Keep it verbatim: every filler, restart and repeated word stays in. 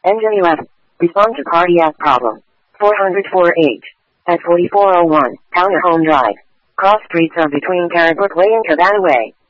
Engine eleven. Respond to cardiac problem. four oh four H. At forty-four oh one, Towner Home Drive. Cross streets are between Carrabrook Way and Cabana Way.